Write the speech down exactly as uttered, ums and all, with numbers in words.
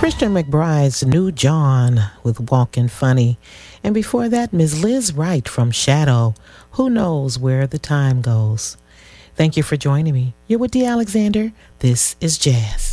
Christian McBride's New John with Walkin' Funny. And before that, Miz Liz Wright from Shadow, Who Knows Where the Time Goes. Thank you for joining me. You're with Dee Alexander. This is Jazz.